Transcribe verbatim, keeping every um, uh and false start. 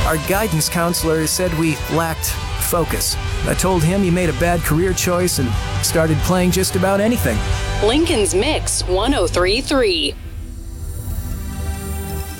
Our guidance counselor said we lacked focus. I told him he made a bad career choice and started playing just about anything. Lincoln's Mix one oh three point three.